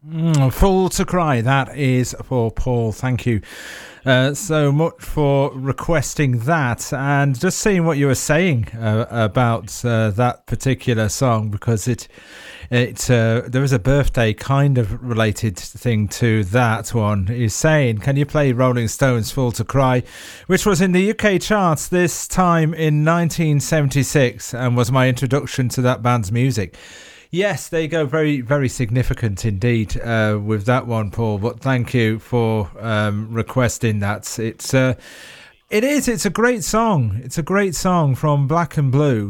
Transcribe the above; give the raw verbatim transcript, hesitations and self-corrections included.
Mm, Full to Cry, that is for Paul. Thank you uh, so much for requesting that, and just seeing what you were saying uh, about uh, that particular song, because it it uh, there is a birthday kind of related thing to that one. He's saying, can you play Rolling Stones' Full to Cry, which was in the U K charts this time in nineteen seventy-six and was my introduction to that band's music. Yes, there you go. Very, very significant indeed uh, with that one, Paul. But thank you for um, requesting that. It's uh, it is. It's a great song. It's a great song from Black and Blue.